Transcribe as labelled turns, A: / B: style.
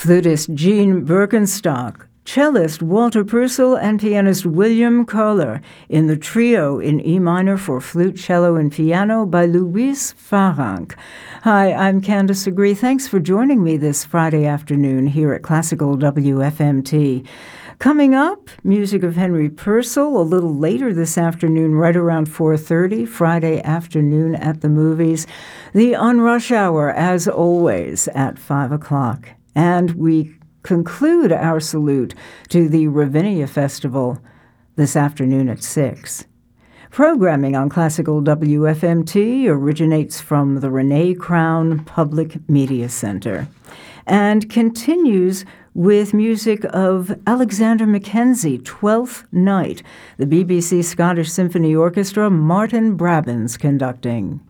A: flutist Gene Birkenstock, cellist Walter Purcell, and pianist William Kohler in the trio in E minor for flute, cello, and piano by Luis Farranc. Hi, I'm Candace Agree. Thanks for joining me this Friday afternoon here at Classical WFMT. Coming up, music of Henry Purcell a little later this afternoon, right around 4:30, Friday afternoon at the movies. The On Rush Hour, as always, at 5 o'clock. And we conclude our salute to the Ravinia Festival this afternoon at 6. Programming on Classical WFMT originates from the Renee Crown Public Media Center and continues with music of Alexander Mackenzie, Twelfth Night, the BBC Scottish Symphony Orchestra, Martin Brabbins conducting.